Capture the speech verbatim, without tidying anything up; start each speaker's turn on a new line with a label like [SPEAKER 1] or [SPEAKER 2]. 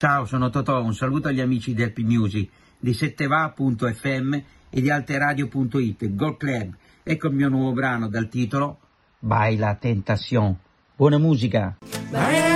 [SPEAKER 1] Ciao, sono Totò, un saluto agli amici di Happy Music, di setteva punto effe emme e di alteradio punto it, Gold Club. Ecco il mio nuovo brano dal titolo Baila Tentación. Buona musica!